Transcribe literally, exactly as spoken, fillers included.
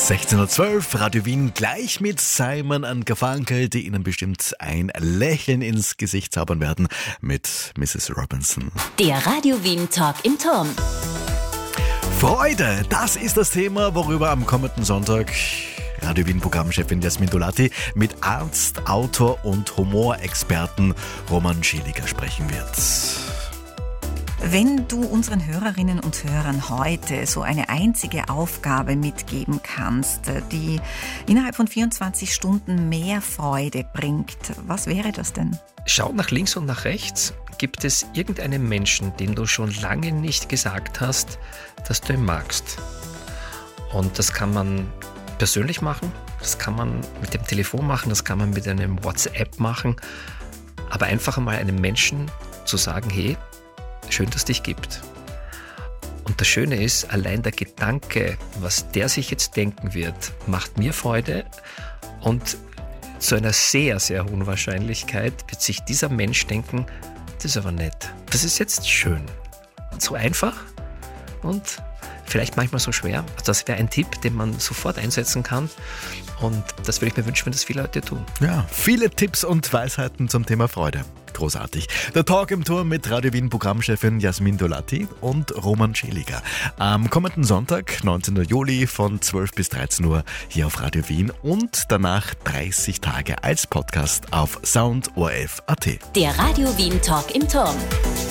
sechzehn Uhr zwölf, Radio Wien gleich mit Simon und Garfunkel, die Ihnen bestimmt ein Lächeln ins Gesicht zaubern werden mit Missus Robinson. Der Radio Wien Talk im Turm. Freude, das ist das Thema, worüber am kommenden Sonntag Radio Wien Programmchefin Jasmin Dolati mit Arzt, Autor und Humorexperten Roman Scheliger sprechen wird. Wenn du unseren Hörerinnen und Hörern heute so eine einzige Aufgabe mitgeben kannst, die innerhalb von vierundzwanzig Stunden mehr Freude bringt, was wäre das denn? Schau nach links und nach rechts. Gibt es irgendeinen Menschen, den du schon lange nicht gesagt hast, dass du ihn magst? Und das kann man persönlich machen, das kann man mit dem Telefon machen, das kann man mit einem WhatsApp machen. Aber einfach einmal einem Menschen zu sagen, hey, schön, dass es dich gibt. Und das Schöne ist, allein der Gedanke, was der sich jetzt denken wird, macht mir Freude. Und zu einer sehr, sehr hohen Wahrscheinlichkeit wird sich dieser Mensch denken, das ist aber nett. Das ist jetzt schön. So einfach und vielleicht manchmal so schwer. Also das wäre ein Tipp, den man sofort einsetzen kann. Und das würde ich mir wünschen, wenn das viele Leute tun. Ja, viele Tipps und Weisheiten zum Thema Freude. Großartig. Der Talk im Turm mit Radio Wien Programmchefin Jasmin Dolati und Roman Scheliger. Am kommenden Sonntag, neunzehnten Juli von zwölf bis dreizehn Uhr hier auf Radio Wien und danach dreißig Tage als Podcast auf sound o r f punkt a t. Der Radio Wien Talk im Turm.